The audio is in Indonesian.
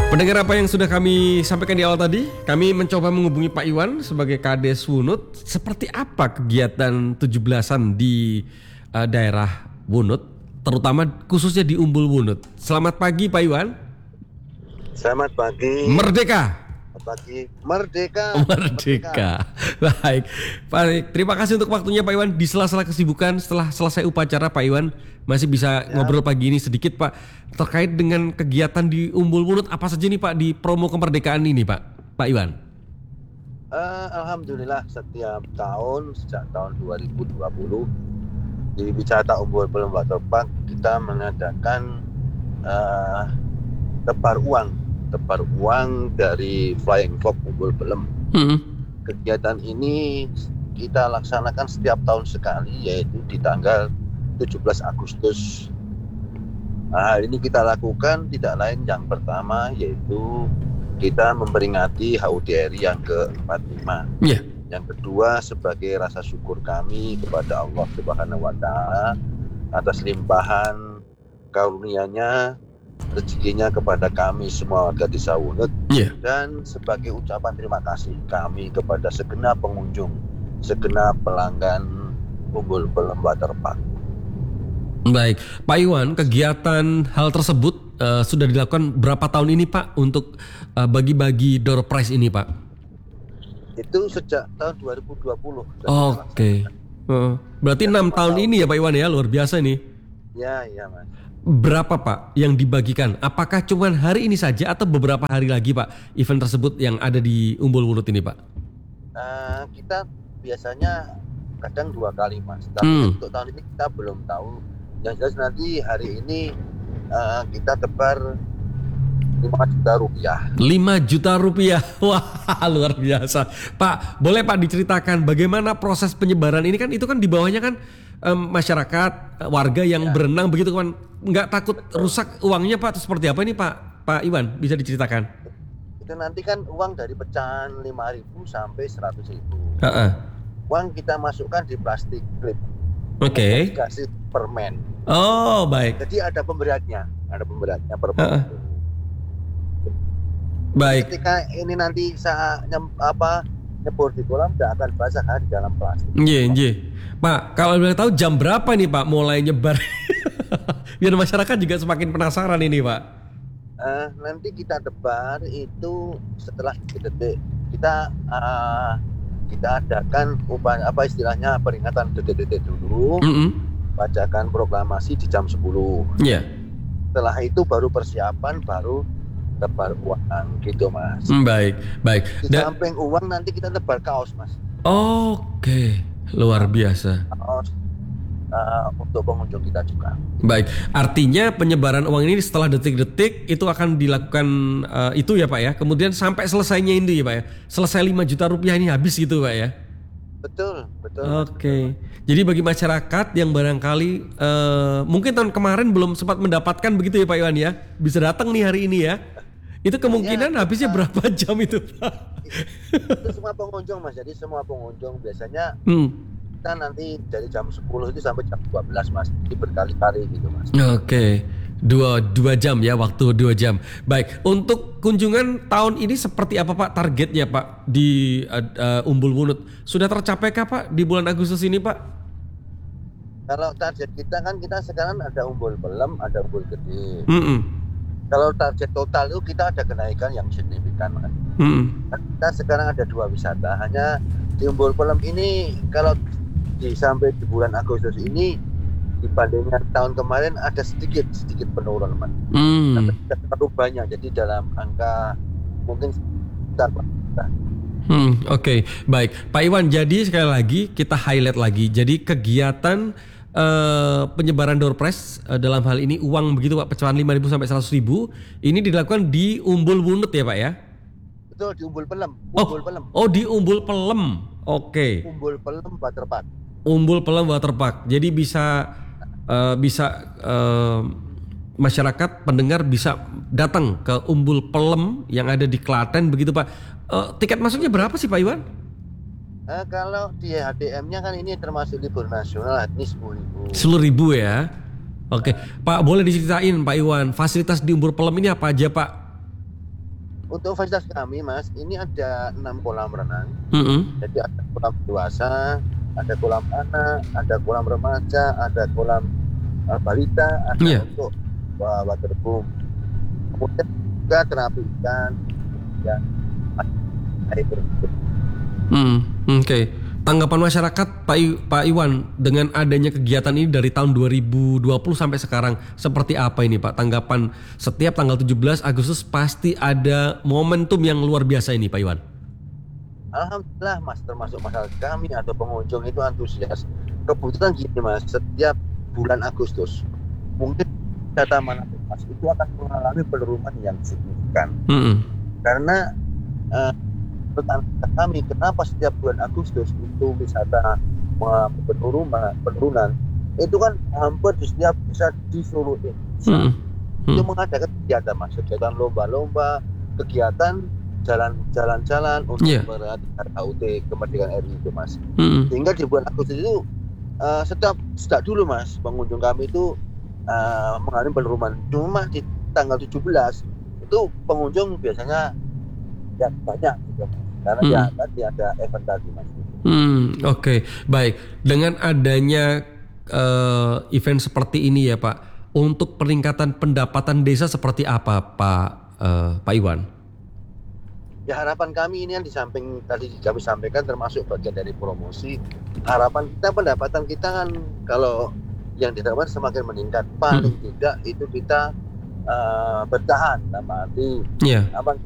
Pendengar apa yang sudah kami sampaikan di awal tadi, kami mencoba menghubungi Pak Iwan sebagai Kades Wunut. Seperti apa kegiatan 17-an di daerah Wunut, terutama khususnya di Umbul Wunut. Selamat pagi Pak Iwan. Selamat pagi. Merdeka. Pagi. Merdeka. Merdeka. Baik. Baik, terima kasih untuk waktunya Pak Iwan. Di sela-sela kesibukan setelah selesai upacara Pak Iwan masih bisa ngobrol pagi ini sedikit Pak terkait dengan kegiatan di Umbul Wunut apa saja nih Pak di promo kemerdekaan ini Pak Iwan. Alhamdulillah setiap tahun sejak tahun 2020 di Wisata Umbul Pelem Waterpark kita mengadakan tebar uang dari Flying Fox Umbul Pelem. Kegiatan ini kita laksanakan setiap tahun sekali, yaitu di tanggal 17 Agustus. Nah, ini kita lakukan tidak lain yang pertama yaitu kita memperingati HUT RI yang ke-45. Yeah. Yang kedua sebagai rasa syukur kami kepada Allah Subhanahu wa taala atas limpahan karunia-Nya, rezekinya kepada kami semua warga Desa Wunut. Yeah. Dan sebagai ucapan terima kasih kami kepada segenap pengunjung, segenap pelanggan Umbul Pelem Waterpark. Baik, Pak Iwan, kegiatan hal tersebut sudah dilakukan berapa tahun ini Pak untuk bagi-bagi door prize ini Pak? Itu sejak tahun 2020. Oke. Berarti 6 tahun ini ya Pak Iwan ya, luar biasa nih. Ya Mas. Berapa Pak yang dibagikan? Apakah cuma hari ini saja atau beberapa hari lagi Pak event tersebut yang ada di Umbul Wunut ini Pak? Kita biasanya kadang 2 kali Mas. Tapi untuk tahun ini kita belum tahu. Yang jelas nanti hari ini kita tebar 5 juta rupiah. 5 juta rupiah, wah luar biasa. Pak, boleh Pak diceritakan bagaimana proses penyebaran ini kan? Itu kan di bawahnya kan masyarakat, warga yang berenang begitu kan, nggak takut rusak uangnya Pak? Seperti apa ini Pak Iwan, bisa diceritakan? Itu nanti kan uang dari pecahan 5.000 sampai 100.000. Uang kita masukkan di plastik klip. Oke. Dikasih permen. Oh baik. Jadi ada pemberiannya permen. Baik. Ketika ini nanti saat nyebur di kolam tidak akan basah di dalam plastik. Iya. Pak, kalau boleh tahu jam berapa nih Pak mulai nyebar? Biar masyarakat juga semakin penasaran ini Pak. Nanti kita tebar itu setelah detik-detik. Kita adakan istilahnya peringatan detik-detik dulu. Bacakan proklamasi di jam 10. Iya. Setelah itu baru persiapan, baru tebar uang gitu Mas. Baik. Di samping uang nanti kita tebar kaos Mas. Oke, luar biasa. Kaos untuk pengunjung kita juga. Baik, artinya penyebaran uang ini setelah detik-detik itu akan dilakukan itu ya Pak ya. Kemudian sampai selesainya ini ya Pak ya. Selesai 5 juta rupiah ini habis gitu Pak ya. Betul. Oke. Jadi bagi masyarakat yang barangkali mungkin tahun kemarin belum sempat mendapatkan begitu ya Pak Iwan ya, bisa datang nih hari ini ya. Itu kemungkinan habisnya berapa jam itu Pak? Itu semua pengunjung Mas. Jadi semua pengunjung biasanya kita nanti dari jam 10 itu sampai jam 12 Mas. Jadi berkali-kali gitu Mas. Oke. 2 jam ya, waktu 2 jam. Baik, untuk kunjungan tahun ini seperti apa Pak targetnya Pak di Umbul Wunut? Sudah tercapai kah Pak di bulan Agustus ini Pak? Kalau target kita kan kita sekarang ada Umbul Pelem, ada Umbul Gede. Kalau target total itu kita ada kenaikan yang signifikan Mas. Kita sekarang ada 2 wisata. Hanya di Umbul Pelem ini kalau sampai di bulan Agustus ini dibandingkan tahun kemarin ada sedikit penurunan Mas. Tapi tidak terlalu banyak. Jadi dalam angka mungkin sekitar Oke. Baik Pak Iwan, jadi sekali lagi kita highlight lagi. Jadi kegiatan penyebaran door prize dalam hal ini uang begitu Pak, pecahan 5.000 sampai 100.000 ini dilakukan di Umbul Wunut ya Pak ya? Betul, di Umbul Pelem. Di Umbul Pelem. Oke. Umbul Pelem Waterpark. Umbul Pelem Waterpark. Jadi bisa masyarakat pendengar bisa datang ke Umbul Pelem yang ada di Klaten begitu Pak. Tiket masuknya berapa sih Pak Iwan? Kalau di HDM-nya kan ini termasuk libur nasional, ini 10.000. 10.000 ya. Oke, Pak boleh diceritain Pak Iwan, fasilitas di Umbul Pelem ini apa aja Pak? untuk fasilitas kami Mas, ini ada 6 kolam renang. Jadi ada kolam dewasa, ada kolam anak, ada kolam remaja, ada kolam balita, ada untuk waterboom. Kemudian juga terapi ikan, ya air bersih. Oke. Tanggapan masyarakat Pak Iwan dengan adanya kegiatan ini dari tahun 2020 sampai sekarang seperti apa ini Pak? Tanggapan setiap tanggal 17 Agustus pasti ada momentum yang luar biasa ini Pak Iwan. Alhamdulillah Mas, termasuk masyarakat kami atau pengunjung itu antusias. Kebetulan gini Mas, setiap bulan Agustus mungkin data mana Mas itu akan mengalami penurunan yang signifikan. Karena kami kenapa setiap bulan Agustus itu wisata penurunan itu kan hampir di setiap bisa di seluruh Indonesia itu mengadakan kegiatan Mas, kegiatan lomba-lomba, kegiatan jalan-jalan untuk merayakan HUT kemerdekaan RI itu Mas. Sehingga di bulan Agustus itu sejak dulu Mas pengunjung kami itu mengalami penurunan. Cuma di tanggal 17 itu pengunjung biasanya ya banyak gitu karena tadi ada event tadi Mas. Oke. Baik, dengan adanya event seperti ini ya Pak, untuk peningkatan pendapatan desa seperti apa Pak Iwan? Ya harapan kami ini yang di samping tadi kami sampaikan termasuk bagian dari promosi, harapan kita pendapatan kita kan kalau yang diharapkan semakin meningkat, paling tidak itu kita bertahan sama arti